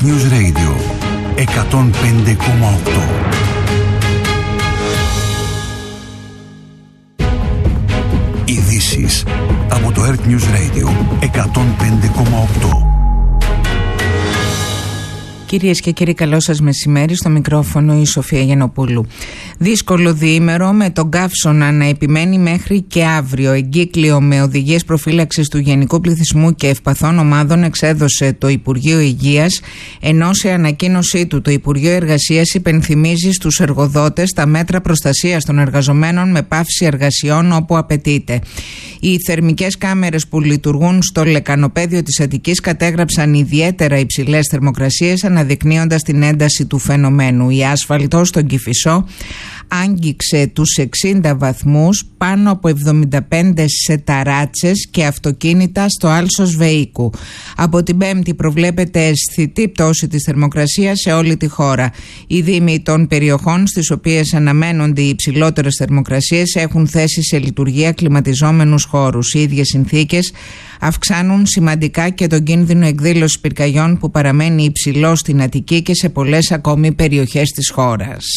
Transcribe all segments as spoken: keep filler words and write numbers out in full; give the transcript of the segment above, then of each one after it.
Earth News Radio εκατόν πέντε κόμμα οκτώ. Ειδήσεις από το Earth News Radio εκατόν πέντε κόμμα οκτώ. Κυρίες και κύριοι, καλό σας μεσημέρι. Στο μικρόφωνο η Σοφία Γιαννοπούλου. Δύσκολο διήμερο με τον καύσωνα να επιμένει μέχρι και αύριο. Εγκύκλιο με οδηγίες προφύλαξης του γενικού πληθυσμού και ευπαθών ομάδων εξέδωσε το Υπουργείο Υγείας, ενώ σε ανακοίνωσή του το Υπουργείο Εργασίας υπενθυμίζει στους εργοδότες τα μέτρα προστασίας των εργαζομένων με πάυση εργασιών όπου απαιτείται. Οι θερμικές κάμερες που λειτουργούν στο λεκανοπέδιο της Αττικής κατέγραψαν ιδιαίτερα υψηλές θερμοκρασίες, αναδεικνύοντας την ένταση του φαινομένου. Η άσφαλτο στον Κηφισό άγγιξε τους εξήντα βαθμούς, πάνω από εβδομήντα πέντε σε ταράτσες και αυτοκίνητα στο Άλσος Βεΐκου. Από την Πέμπτη προβλέπεται αισθητή πτώση της θερμοκρασίας σε όλη τη χώρα. Οι δήμοι των περιοχών στις οποίες αναμένονται οι υψηλότερες θερμοκρασίες έχουν θέσει σε λειτουργία κλιματιζόμενους χώρους. Οι ίδιες συνθήκες αυξάνουν σημαντικά και τον κίνδυνο εκδήλωσης πυρκαγιών που παραμένει υψηλό στην Αττική και σε πολλές ακόμη περιοχές της χώρας.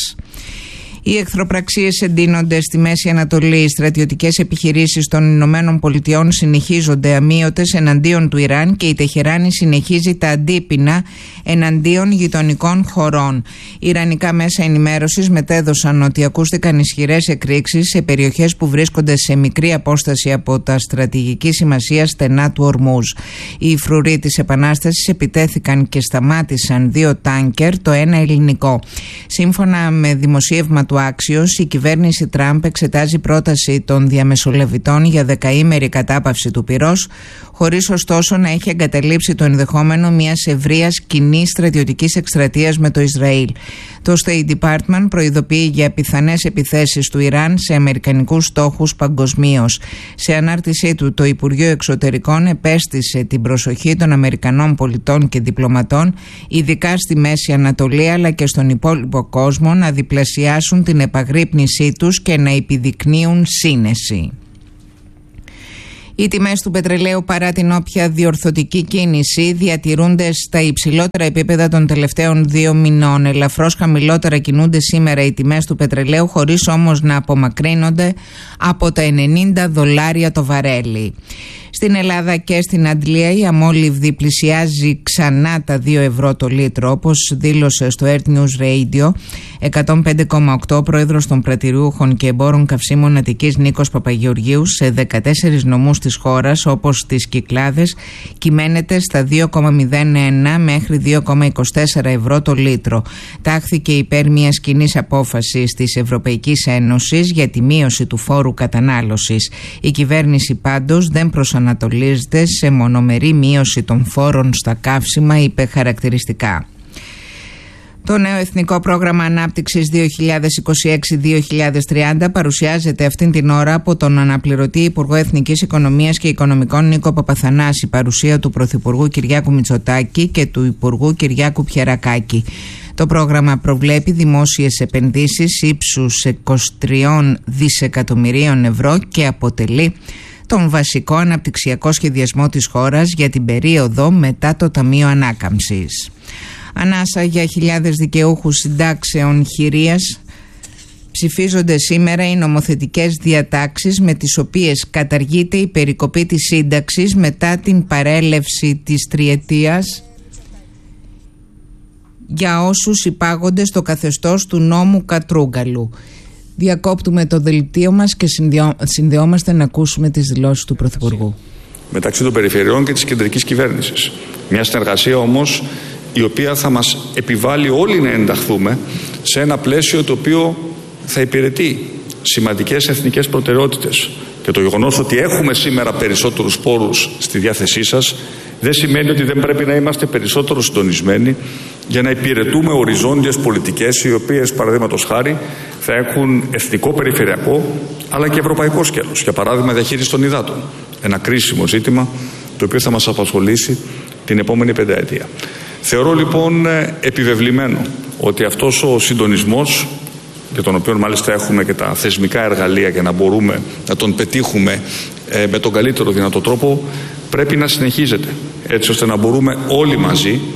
Οι εχθροπραξίες εντείνονται στη Μέση Ανατολή. Οι στρατιωτικές επιχειρήσεις των Ηνωμένων Πολιτειών συνεχίζονται αμείωτες εναντίον του Ιράν και η Τεχεράνη συνεχίζει τα αντίπεινα εναντίον γειτονικών χωρών. Ιρανικά μέσα ενημέρωσης μετέδωσαν ότι ακούστηκαν ισχυρές εκρήξεις σε περιοχές που βρίσκονται σε μικρή απόσταση από τα στρατηγική σημασία στενά του Ορμούζ. Οι φρουροί της Επανάστασης επιτέθηκαν και σταμάτησαν δύο τάνκερ, το ένα ελληνικό. Σύμφωνα με δημοσίευμα του Άξιος, η κυβέρνηση Τραμπ εξετάζει πρόταση των διαμεσολαβητών για δεκαήμερη κατάπαυση του πυρός, χωρίς ωστόσο να έχει εγκαταλείψει το ενδεχόμενο μιας ευρείας κοινής στρατιωτικής εκστρατείας με το Ισραήλ. Το State Department προειδοποιεί για πιθανές επιθέσεις του Ιράν σε αμερικανικούς στόχους παγκοσμίως. Σε ανάρτησή του, το Υπουργείο Εξωτερικών επέστησε την προσοχή των Αμερικανών πολιτών και διπλωματών, ειδικά στη Μέση Ανατολή αλλά και στον υπόλοιπο κόσμο, να διπλασιάσουν την επαγρύπνησή τους και να επιδεικνύουν σύνεση. Οι τιμές του πετρελαίου, παρά την όποια διορθωτική κίνηση, διατηρούνται στα υψηλότερα επίπεδα των τελευταίων δύο μηνών. Ελαφρώς χαμηλότερα κινούνται σήμερα οι τιμές του πετρελαίου, χωρίς όμως να απομακρύνονται από τα ενενήντα δολάρια το βαρέλι. Στην Ελλάδα και στην Αντλία η αμόλυβδη πλησιάζει ξανά τα δύο ευρώ το λίτρο, όπως δήλωσε στο Earth News Radio εκατόν πέντε κόμμα οκτώ ο πρόεδρος των πρατηριούχων και εμπόρων καυσίμων Αττικής Νίκος Παπαγεωργίου. Σε δεκατέσσερις νομούς της χώρας, όπως τις Κυκλάδες, κυμαίνεται στα δύο κόμμα μηδέν ένα μέχρι δύο κόμμα είκοσι τέσσερα ευρώ το λίτρο. Τάχθηκε υπέρ μιας κοινής απόφασης της Ευρωπαϊκής Ένωσης για τη μείωση του φόρου κατανάλωσης. Η κυβέρνηση πάντως δεν προσανατολίζεται σε μονομερή μείωση των φόρων στα καύσιμα, είπε χαρακτηριστικά. Το νέο Εθνικό Πρόγραμμα Ανάπτυξης δύο χιλιάδες είκοσι έξι με δύο χιλιάδες τριάντα παρουσιάζεται αυτήν την ώρα από τον αναπληρωτή Υπουργό Εθνικής Οικονομίας και Οικονομικών Νίκο Παπαθανάση, παρουσία του Πρωθυπουργού Κυριάκου Μητσοτάκη και του Υπουργού Κυριάκου Πιερακάκη. Το πρόγραμμα προβλέπει δημόσιες επενδύσεις ύψους είκοσι τρία δισεκατομμυρίων ευρώ και αποτελεί τον βασικό αναπτυξιακό σχεδιασμό της χώρας για την περίοδο μετά το Ταμείο Ανάκαμψης. Ανάσα για χιλιάδες δικαιούχους συντάξεων χειρίας. Ψηφίζονται σήμερα οι νομοθετικές διατάξεις με τις οποίες καταργείται η περικοπή της σύνταξης μετά την παρέλευση της τριετίας για όσους υπάγονται στο καθεστώς του νόμου Κατρούγκαλου. Διακόπτουμε το δελτίο μας και συνδεόμαστε να ακούσουμε τις δηλώσεις του Πρωθυπουργού. Μεταξύ των περιφερειών και της κεντρικής κυβέρνησης. Μια συνεργασία όμως η οποία θα μας επιβάλλει όλοι να ενταχθούμε σε ένα πλαίσιο το οποίο θα υπηρετεί σημαντικές εθνικές προτεραιότητες. Και το γεγονός ότι έχουμε σήμερα περισσότερους πόρους στη διάθεσή σας δεν σημαίνει ότι δεν πρέπει να είμαστε περισσότερο συντονισμένοι για να υπηρετούμε οριζόντιες πολιτικές οι οποίες, παραδείγματος χάρη, θα έχουν εθνικό, περιφερειακό αλλά και ευρωπαϊκό σκέλος. Για παράδειγμα, διαχείριση των υδάτων. Ένα κρίσιμο ζήτημα το οποίο θα μας απασχολήσει την επόμενη πενταετία. Θεωρώ λοιπόν επιβεβλημένο ότι αυτός ο συντονισμός, για τον οποίο μάλιστα έχουμε και τα θεσμικά εργαλεία για να μπορούμε να τον πετύχουμε ε, με τον καλύτερο δυνατό τρόπο, πρέπει να συνεχίζεται, έτσι ώστε να μπορούμε όλοι μαζί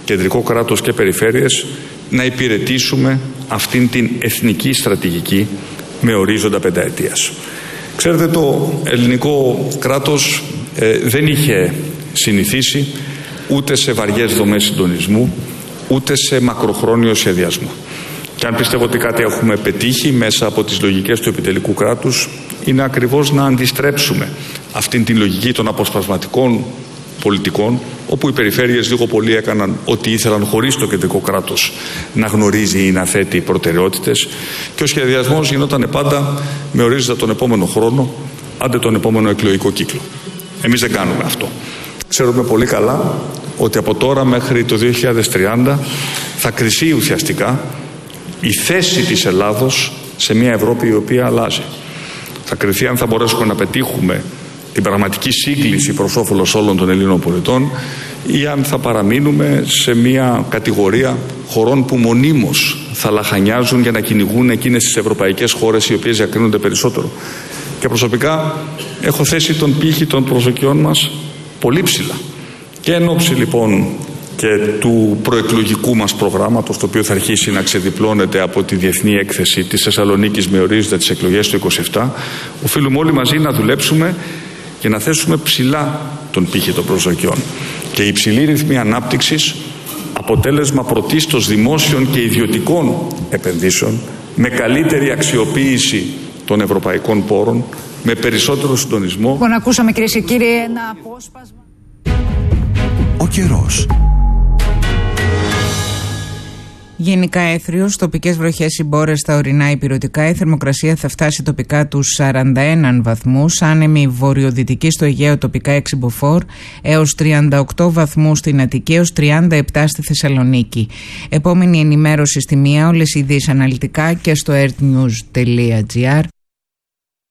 κεντρικό κράτος και περιφέρειες, να υπηρετήσουμε αυτήν την εθνική στρατηγική με ορίζοντα πενταετίας. Ξέρετε, το ελληνικό κράτος ε, δεν είχε συνηθίσει ούτε σε βαριές δομές συντονισμού, ούτε σε μακροχρόνιο σχεδιασμό. Και αν πιστεύω ότι κάτι έχουμε πετύχει μέσα από τις λογικές του επιτελικού κράτους, είναι ακριβώς να αντιστρέψουμε αυτήν την λογική των αποσπασματικών πολιτικών, όπου οι περιφέρειες λίγο πολύ έκαναν ό,τι ήθελαν χωρίς το κεντρικό κράτος να γνωρίζει ή να θέτει προτεραιότητες, και ο σχεδιασμός γινόταν πάντα με ορίζοντα τον επόμενο χρόνο, άντε τον επόμενο εκλογικό κύκλο. Εμείς δεν κάνουμε αυτό. Ξέρουμε πολύ καλά ότι από τώρα μέχρι το δύο χιλιάδες τριάντα θα κριθεί ουσιαστικά η θέση της Ελλάδος σε μια Ευρώπη η οποία αλλάζει. Θα κριθεί αν θα μπορέσουμε να πετύχουμε την πραγματική σύγκληση προς όφελος όλων των Ελλήνων πολιτών, ή αν θα παραμείνουμε σε μια κατηγορία χωρών που μονίμως θα λαχανιάζουν για να κυνηγούν εκείνες τις ευρωπαϊκές χώρες οι οποίες διακρίνονται περισσότερο. Και προσωπικά έχω θέσει τον πύχη των προσδοκιών μας πολύ ψηλά. Και εν ώψη λοιπόν και του προεκλογικού μας προγράμματος, το οποίο θα αρχίσει να ξεδιπλώνεται από τη διεθνή έκθεση της Θεσσαλονίκης με ορίζοντα τις εκλογές του είκοσι επτά, οφείλουμε όλοι μαζί να δουλέψουμε και να θέσουμε ψηλά τον πύχη των προσδοκιών. Και η υψηλή ρυθμή ανάπτυξης, αποτέλεσμα πρωτίστως δημόσιων και ιδιωτικών επενδύσεων, με καλύτερη αξιοποίηση των ευρωπαϊκών πόρων, με περισσότερο συντονισμό. Λοιπόν, ακούσαμε κυρίες και κύριοι ένα απόσπασμα. Ο καιρός. Γενικά έθριος, τοπικές βροχές, συμπόρες στα ορεινά ηπειρωτικά. Η θερμοκρασία θα φτάσει τοπικά τους σαράντα ένα βαθμούς, άνεμη βορειοδυτική στο Αιγαίο, τοπικά έξι μποφόρ, έως τριάντα οκτώ βαθμούς στην Αττική, έως τριάντα επτά στη Θεσσαλονίκη. Επόμενη ενημέρωση στη μία, όλες οι ειδήσεις αναλυτικά και στο earthnews τελεία gr.